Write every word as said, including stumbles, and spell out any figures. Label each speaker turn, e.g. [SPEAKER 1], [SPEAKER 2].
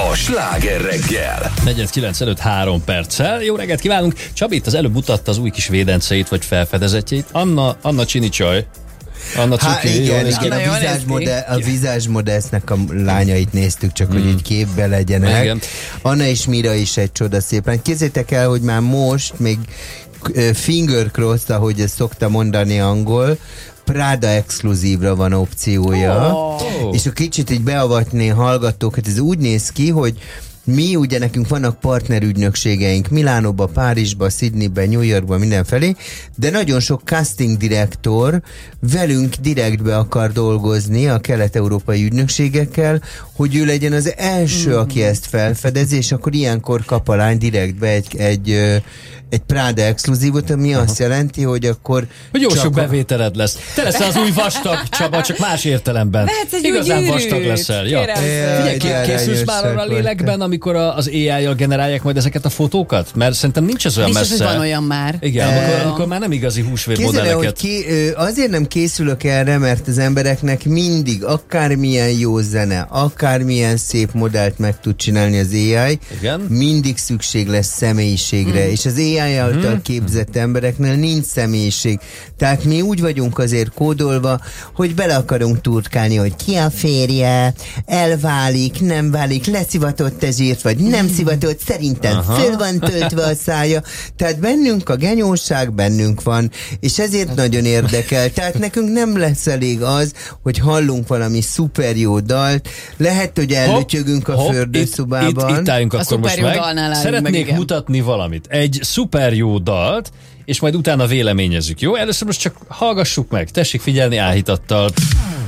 [SPEAKER 1] a Sláger reggel.
[SPEAKER 2] negyvenkilenc előtt három perccel. Jó reggelt kívánunk! Csabi itt az előbb mutatta az új kis védenceit, vagy felfedezetjeit. Anna, Anna Csini csaj. Anna
[SPEAKER 3] Há,
[SPEAKER 2] Cuki,
[SPEAKER 3] igen,
[SPEAKER 2] jól
[SPEAKER 3] igen, a Visage Model, a Visage Modelsnek a lányait néztük, csak hmm. hogy így képbe legyenek. Igen. Anna és Mira is egy csoda szépen. Képzeljétek el, hogy már most még finger crossed, ahogy ezt szokta mondani angol, Prada exkluzívra van opciója, oh. és a kicsit így beavatni hallgatókat, ez úgy néz ki, hogy mi ugye nekünk vannak partnerügynökségeink Milánóba, Párizsba, Sydneybe, New Yorkba, mindenfelé, de nagyon sok casting direktor velünk direktbe akar dolgozni a kelet-európai ügynökségekkel, hogy ő legyen az első, mm. aki ezt felfedezi, és akkor ilyenkor kap a lány direktbe egy, egy, egy Prada exkluzívot, ami Aha. azt jelenti, hogy akkor...
[SPEAKER 2] Hogy jó sok bevételed lesz. Te leszel az új vastag, Csaba, csak más értelemben. Igazán vastag leszel. Ja. Figyelj, készülsz már arra a lélekben, amikor az á í-jal generálják majd ezeket a fotókat? Mert szerintem nincs ez olyan
[SPEAKER 4] Biztos,
[SPEAKER 2] messze.
[SPEAKER 4] hogy van olyan már.
[SPEAKER 2] Igen, e... amikor, amikor már nem igazi húsvétmodelleket.
[SPEAKER 3] Ki, azért nem készülök erre, mert az embereknek mindig, akármilyen jó zene, akármilyen szép modellt meg tud csinálni az á í, Igen? mindig szükség lesz személyiségre, mm. és az á í által mm. képzett embereknél nincs személyiség. Tehát mi úgy vagyunk azért kódolva, hogy bele akarunk turkálni, hogy ki a férje, elválik, nem válik, leszivatott ezért, vagy nem szivatott, szerintem Aha. föl van töltve a szája. Tehát bennünk a genyóság, bennünk van, és ezért nagyon érdekel. Tehát nekünk nem lesz elég az, hogy hallunk valami szuper jó dalt, lehet, hogy ellötyögünk a fürdőszobában.
[SPEAKER 2] Itt, itt, itt álljunk akkor most meg. Szeretnék meg, mutatni valamit. Egy szuper jó dalt, és majd utána véleményezzük. Jó? Először most csak hallgassuk meg. Tessék figyelni áhítattal.